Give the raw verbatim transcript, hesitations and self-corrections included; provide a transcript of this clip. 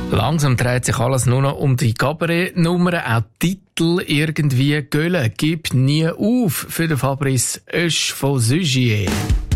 Langsam dreht sich alles nur noch um die Cabaret-Nummern, auch Titel irgendwie. Gölle gibt nie auf für den Fabrice Oesch von Sugier.